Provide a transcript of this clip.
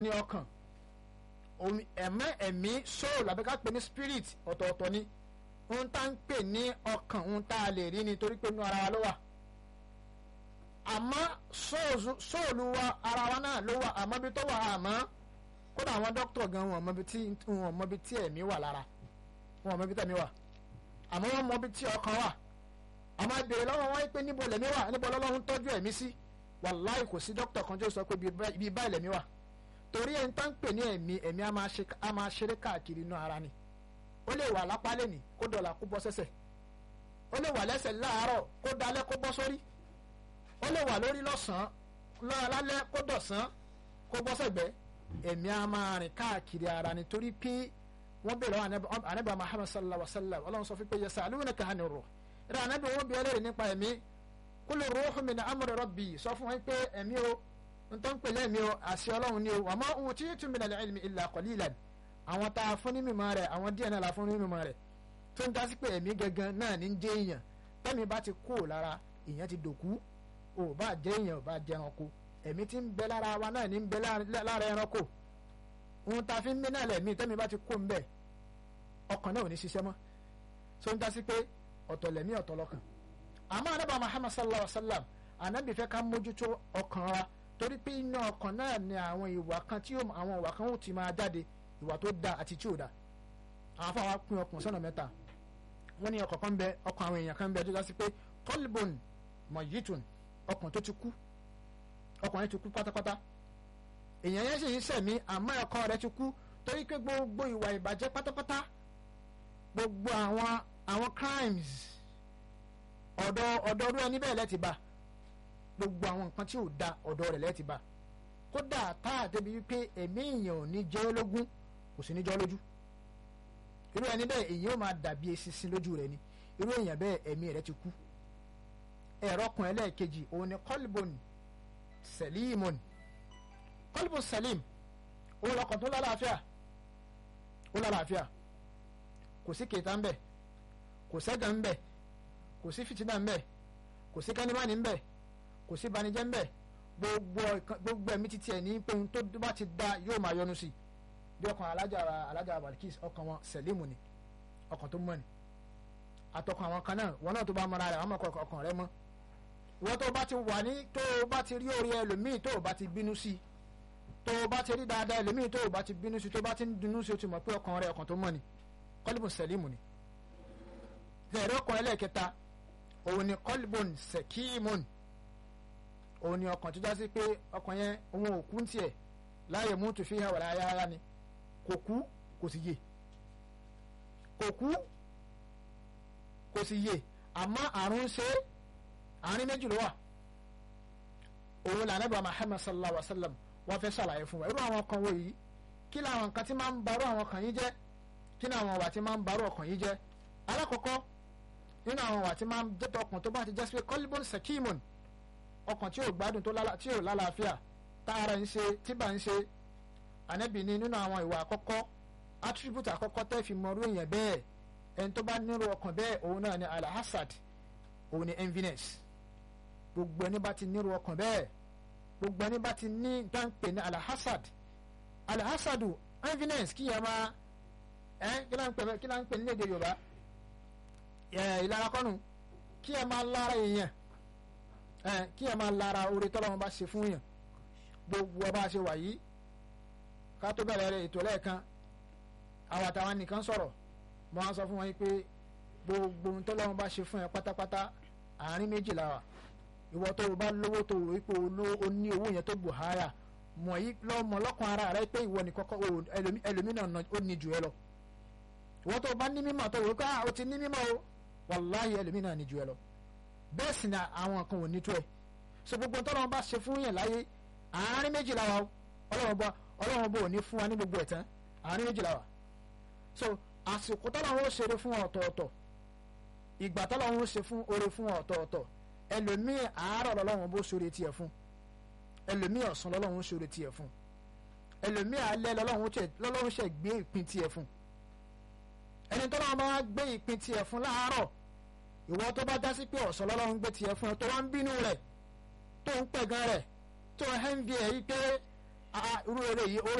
ní ọkàn ẹ̀mí soul àbí ká pè ní spirit ọ̀tọ̀ọ̀tọ̀ ni ohun tá ń pè ní ọkàn ohun tá a lè rí ni torí pé inú ara wa ló wà àmọ́ sóòlù wa ara wa náà ló wà àmọ́ bí tó wà àmọ́ kódà àwọn dókítà gan wọn mọ bí tí ẹ̀mí wà lára wọn mọ bí tẹ̀mí wà àmọ́ wọn mọ bí tí ọkàn wà àmọ́ ìbéèrè lọ́wọ́ wọn pé níbo lẹ̀mí wà níbo lọ́lọ́run tọ́jú ẹ̀mí sí wàláì kò sí dókítà kan tó sọ pé ibi báyìí lẹ̀mí wà torí ẹni tá ń pè ní ẹ̀mí a máa ṣeré káàkiri inú ara ni ó lè wà lápá lẹ́nì kó dọ̀là kó bọ́ sẹ́sẹ̀ ó lè wà lẹ́sẹ̀ láàárọ̀ kó dalẹ́ kó bọ́ sórí ó lè wà lórí lọ́sàn-án lálẹ́ kó dọ̀sán kó bọ́ sẹ́gbẹ́ ẹ̀mí a máa rìn káàkiri ara ni torí pé wọ́n bèèrè ànábì Muhammad sallallahu alaihi wa sallam ọlọ́run sọ fún pé yasalunaka ani ruh rẹ̀ ànábì wọn bí ẹlẹ́rìí nípa ẹ̀mí kul ruhu min amri rabbi sọ fún wọn pé ẹ̀mí o ntọ́ ń pèlè ẹ̀mí o àṣẹ ọlọ́run ni o wa ma utitu min al-ilmi illa qalilan àwọn tá a fún ní mímọ̀ rẹ̀ àwọn díẹ̀ náà la fún ní mímọ̀ rẹ̀ tó ń dásí pé ẹ̀mí gangan náà ní jẹ́ èèyàn tẹ́mi bá ti kú lára èèyàn ti dòkú ò bá jẹ́ èèyàn ò bá jẹ́ ẹranko ẹ̀mí tí ń bẹ lára wa náà ní ń bẹ lára ẹranko ohun tá a fi ń mí náà lẹ̀mí tẹ́mi bá ti kú ń bẹ̀ ọkàn náà ò ní ṣiṣẹ́ mọ́ tó ń dásí pé ọ̀tọ̀ lẹ̀mí ọ̀tọ̀ lọ́kàn àmọ́ anábà Muhammad sallallahu alaihi wa sallam anábì fẹ́ ká mójútó ọkàn wa torí pé iná ọkàn náà ni àwọn ìwà kan tí àwọn ìwà kan ó ti máa jáde ìwà tó da àti tí ò da àwọn afáwa pín ọkàn sọ́nà mẹ́ta wọ́n ní ọkàn kan bẹ ọkàn àwọn èèyàn kan bẹ tó dásí pé qalbun mayyitun ọkàn tó ti kú ọkàn yẹn ti kú pátápátá èèyàn yẹn sì ń sẹ̀mí àmọ́ ọkàn rẹ̀ ti kú torí pé gbogbo ìwà ìbàjẹ́ pátápátá gbogbo àwọn crimes ọ̀dọ̀ ọdún ẹni bẹ́ẹ̀ lẹ́ti bá gbogbo àwọn nǹkan tí ò da ọ̀dọ̀ rẹ̀ lẹ́ti bá kódà tá a débi wípé ẹ̀mí èèyàn ò ní jẹ́ lógún kò sì ní jọ́ lójú irú ẹni bẹ́ẹ̀ èèyàn ó máa dàbí eṣinṣin lójú rẹ̀ ni irú èèyàn bẹ́ẹ̀ ẹ̀mí rẹ̀ ti kú ẹ̀rọ kan ẹlẹ́ẹ̀kejì òun ni qalbun salimun qalbun salim òun lọkàn tó lálàáfíà kò sí kèéta ńbẹ kò sẹ́gàn ńbẹ kò sí fìtínà ńbẹ kò sí kánímánì ńbẹ kò sí banijẹ́ ńbẹ gbogbo ẹ̀mí títí ẹ̀ ní pé ohun tó bá ti da yóò máa yọnu sí bí ọkàn alájà Balkis ọkàn wọn sẹ̀límù ni ọkàn tó mọ́ ni àtọkàn àwọn kan náà wọn náà tó bá mọ́ra rẹ̀ àwọn ọkàn rẹ̀ mọ́ ìwọ́n tó bá ti wà ní tó bá ti rí orí ẹlòmíì tó bá ti bínú sí tó bá ti rí dáadáa ẹlòmíì tó bá ti bínú sí tó bá ti ń dunú sí o ti mọ̀ pé ọkàn rẹ̀ ọkàn tó mọ́ ni qalbun sẹ̀límù ni ẹ̀rọ ọkàn ẹlẹ́ẹ̀kẹta òun ni qalbun sakimun òun ni ọkàn tó já sí pé ọkàn yẹn òun ò kú tiẹ̀ la yamutu fiha wala yahya ni kò kú kò sì yè àmọ́ àrùn ṣe àárín méjì ló wà òun là Ànábì Muhammad sallallahu alaihi wa sallam wọ́n fẹ́ ṣàlàyé fún wa irú àwọn ọkàn wo yìí kí làwọn nǹkan tí máa ń barú àwọn ọkàn yìí jẹ́ kí ni àwọn ìwà tí máa ń barú ọkàn yìí jẹ́ alákọ̀ọ́kọ́ nínú àwọn ìwà tí máa ń jẹ́ ọkàn tó bá ti jẹ́ sí pé qalbun sakimun ọkàn tí ò gbádùn tí ò lálàáfíà tára ń ṣe tíbà ń ṣe Ànábì ní nínú àwọn ìwà àkọ́kọ́ attribute àkọ́kọ́ tẹ́ fi mọ̀rú èèyàn bẹ́ẹ̀ ẹni tó bá nírú ọkàn bẹ́ẹ̀ òun náà ni alhasad òun ni enviness gbogbo ẹni bá ti nírú ọkàn bẹ́ẹ̀ gbogbo ẹni bá ti ní dáńpé ní alhasadu enviness kí yẹn máa kí là ń pè ní èdè Yorùbá ìlara kọ́nù kí yẹn máa lára èèyàn kí yẹn máa lára oore tọ́lọ́run bá ṣe fún yàn gbogbo ọba ṣe wà yìí ká tó bẹ̀rẹ̀ ètò lẹ́ẹ̀kan àwọn àtàwọn nìkan sọ̀rọ̀ mo á sọ fún wọn pé gbogbo ohun tọ́lọ́run bá ṣe fún yẹn pátápátá àárín méjì la wà ìwọ tó o bá lówó tó o rò pé o ní owó yẹn tó bùháyà mọ̀ yí lọ́mọ lọ́kàn ara rẹ pé ìwọ ní kọ́kọ́ ẹlòmínà ó ní jù ẹ lọ ìwọ tó o bá ní mímọ̀ tó o rò pé o ti ní mímọ̀ o wàláhì ẹlòmínà ní jù ẹ lọ bẹ́ẹ̀ sì ni àwọn kan ò ní tó ẹ so gbogbo tọ́lọ́run bá ṣe fún yẹn láyé àárín méjì la wà ọlọ́run bò ní fún wa ní gbogbo ẹ̀tán àárín méjì la wà so àsìkò tọ́lọ́run ó ṣeré fún ọ̀tọ̀ọ̀tọ̀ ìgbà tọ́lọ́run ó ṣe fún oore fún ọ̀tọ̀ọ̀tọ̀ ẹlòmíì àárọ̀ lọ́lọ́run bó ṣoore tiẹ̀ fún ẹlòmíì ọ̀sán lọ́lọ́run ṣoore tiẹ̀ fún ẹlòmíì alẹ́ lọ́lọ́run ṣe gbé ìpín tiẹ̀ fún ẹni tọ́lọ́run bá gbé ìpín tiẹ̀ fún láàárọ̀ ìwọ tó bá dá sí pé ọ̀sán lọ́lọ́run gbé tiẹ̀ fún ẹ tó wá ń bínú rẹ̀ tó ń pẹ̀gàn rẹ̀ tó ń hẹ́ńdí ẹ̀ yí pé irú eré yìí